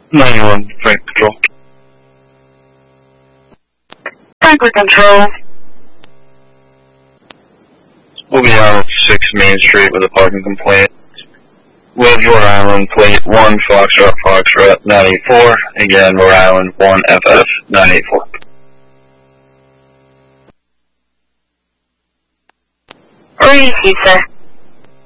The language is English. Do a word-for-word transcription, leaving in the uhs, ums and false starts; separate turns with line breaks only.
ninety-one, Frank Control.
Franklin Control.
We'll be out six Main Street with a parking complaint. With Rhode Island plate one Foxtrot Foxtrot nine eight four. Again, Rhode Island one F F nine eight four.
Where are you, sir?